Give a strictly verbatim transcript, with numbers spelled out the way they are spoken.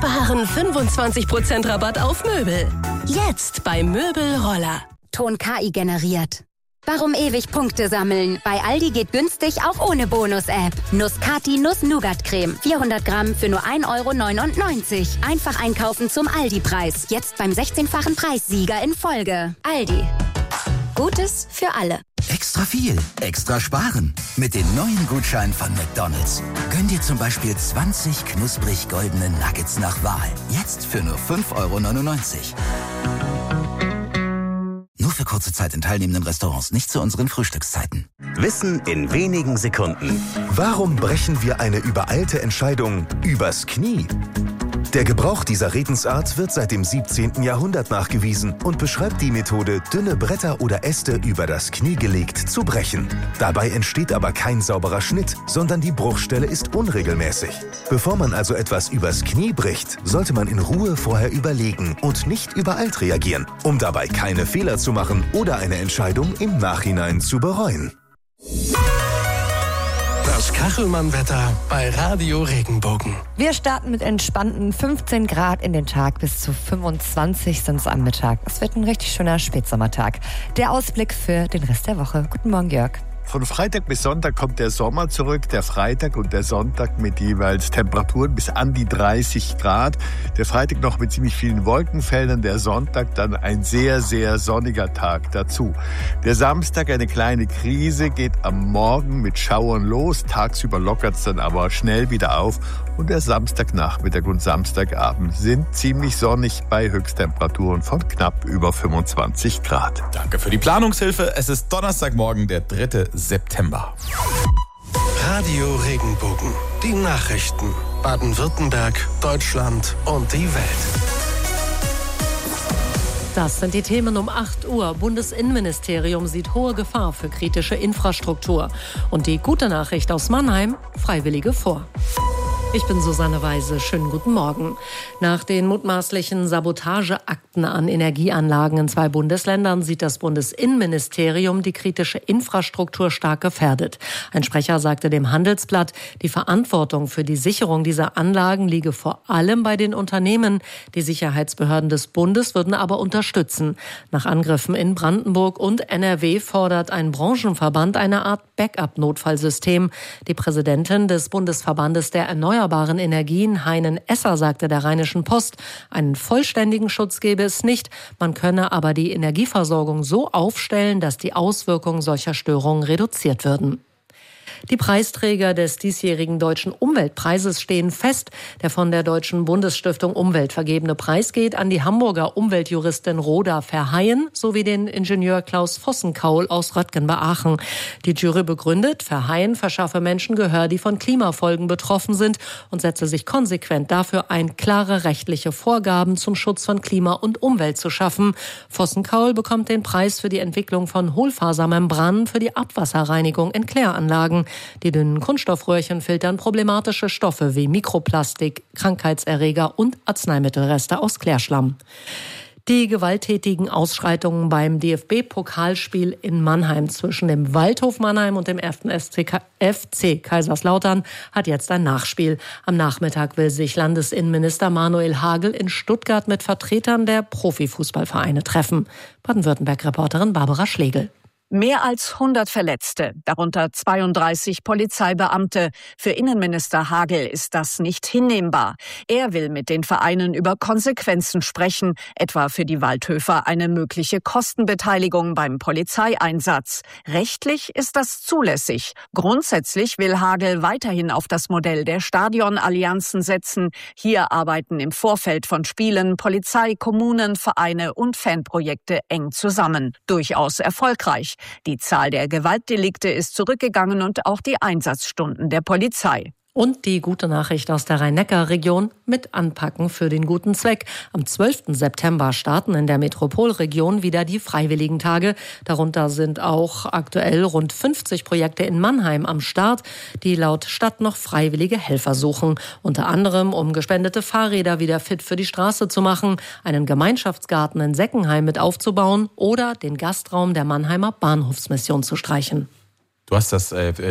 sparen fünfundzwanzig Prozent Rabatt auf Möbel. Jetzt bei Möbelroller. Ton K I generiert. Warum ewig Punkte sammeln? Bei Aldi geht günstig auch ohne Bonus-App. Nuss-Kati Nuss-Nougat-Creme. vierhundert Gramm für nur ein Euro neunundneunzig. Einfach einkaufen zum Aldi-Preis. Jetzt beim sechzehnfachen Preissieger in Folge. Aldi. Gutes für alle. Extra viel, extra sparen. Mit den neuen Gutscheinen von McDonald's. Gönn dir zum Beispiel zwanzig knusprig goldene Nuggets nach Wahl. Jetzt für nur fünf Euro neunundneunzig. Nur für kurze Zeit in teilnehmenden Restaurants, nicht zu unseren Frühstückszeiten. Wissen in wenigen Sekunden. Warum brechen wir eine übereilte Entscheidung übers Knie? Der Gebrauch dieser Redensart wird seit dem siebzehnten Jahrhundert nachgewiesen und beschreibt die Methode, dünne Bretter oder Äste über das Knie gelegt zu brechen. Dabei entsteht aber kein sauberer Schnitt, sondern die Bruchstelle ist unregelmäßig. Bevor man also etwas übers Knie bricht, sollte man in Ruhe vorher überlegen und nicht übereilt reagieren, um dabei keine Fehler zu machen oder eine Entscheidung im Nachhinein zu bereuen. Das Kachelmann-Wetter bei Radio Regenbogen. Wir starten mit entspannten fünfzehn Grad in den Tag, bis zu fünfundzwanzig sind es am Mittag. Es wird ein richtig schöner Spätsommertag. Der Ausblick für den Rest der Woche. Guten Morgen, Jörg. Von Freitag bis Sonntag kommt der Sommer zurück. Der Freitag und der Sonntag mit jeweils Temperaturen bis an die dreißig Grad. Der Freitag noch mit ziemlich vielen Wolkenfeldern. Der Sonntag dann ein sehr, sehr sonniger Tag dazu. Der Samstag eine kleine Krise, geht am Morgen mit Schauern los. Tagsüber lockert es dann aber schnell wieder auf. Und der Samstagnachmittag und Samstagabend sind ziemlich sonnig bei Höchsttemperaturen von knapp über fünfundzwanzig Grad. Danke für die Planungshilfe. Es ist Donnerstagmorgen, der dritte September. Radio Regenbogen. Die Nachrichten. Baden-Württemberg, Deutschland und die Welt. Das sind die Themen um acht Uhr. Bundesinnenministerium sieht hohe Gefahr für kritische Infrastruktur. Und die gute Nachricht aus Mannheim: Freiwillige vor. Ich bin Susanne Weise. Schönen guten Morgen. Nach den mutmaßlichen Sabotageakten an Energieanlagen in zwei Bundesländern sieht das Bundesinnenministerium die kritische Infrastruktur stark gefährdet. Ein Sprecher sagte dem Handelsblatt, die Verantwortung für die Sicherung dieser Anlagen liege vor allem bei den Unternehmen. Die Sicherheitsbehörden des Bundes würden aber unterstützen. Nach Angriffen in Brandenburg und N R W fordert ein Branchenverband eine Art Backup-Notfallsystem. Die Präsidentin des Bundesverbandes der Erneuerbaren Energien, Heinen Esser, sagte der Rheinischen Post, einen vollständigen Schutz gebe es nicht. Man könne aber die Energieversorgung so aufstellen, dass die Auswirkungen solcher Störungen reduziert würden. Die Preisträger des diesjährigen Deutschen Umweltpreises stehen fest. Der von der Deutschen Bundesstiftung Umwelt vergebene Preis geht an die Hamburger Umweltjuristin Rhoda Verheyen sowie den Ingenieur Klaus Vossenkaul aus Röttgen bei Aachen. Die Jury begründet, Verheyen verschaffe Menschen Gehör, die von Klimafolgen betroffen sind, und setze sich konsequent dafür ein, klare rechtliche Vorgaben zum Schutz von Klima und Umwelt zu schaffen. Vossenkaul bekommt den Preis für die Entwicklung von Hohlfasermembranen für die Abwasserreinigung in Kläranlagen. Die dünnen Kunststoffröhrchen filtern problematische Stoffe wie Mikroplastik, Krankheitserreger und Arzneimittelreste aus Klärschlamm. Die gewalttätigen Ausschreitungen beim D F B-Pokalspiel in Mannheim zwischen dem Waldhof Mannheim und dem ersten F C Kaiserslautern hat jetzt ein Nachspiel. Am Nachmittag will sich Landesinnenminister Manuel Hagel in Stuttgart mit Vertretern der Profifußballvereine treffen. Baden-Württemberg-Reporterin Barbara Schlegel. Mehr als hundert Verletzte, darunter zweiunddreißig Polizeibeamte. Für Innenminister Hagel ist das nicht hinnehmbar. Er will mit den Vereinen über Konsequenzen sprechen, etwa für die Waldhöfer eine mögliche Kostenbeteiligung beim Polizeieinsatz. Rechtlich ist das zulässig. Grundsätzlich will Hagel weiterhin auf das Modell der Stadionallianzen setzen. Hier arbeiten im Vorfeld von Spielen Polizei, Kommunen, Vereine und Fanprojekte eng zusammen. Durchaus erfolgreich. Die Zahl der Gewaltdelikte ist zurückgegangen und auch die Einsatzstunden der Polizei. Und die gute Nachricht aus der Rhein-Neckar-Region: mit Anpacken für den guten Zweck. Am zwölften September starten in der Metropolregion wieder die Freiwilligentage. Darunter sind auch aktuell rund fünfzig Projekte in Mannheim am Start, die laut Stadt noch freiwillige Helfer suchen. Unter anderem, um gespendete Fahrräder wieder fit für die Straße zu machen, einen Gemeinschaftsgarten in Seckenheim mit aufzubauen oder den Gastraum der Mannheimer Bahnhofsmission zu streichen. Du hast das äh,